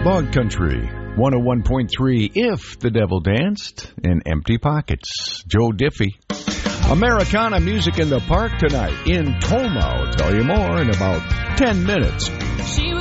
Bog Country 101.3, If the Devil Danced in Empty Pockets. Joe Diffie. Americana music in the park tonight in Toma. I'll tell you more in about 10 minutes.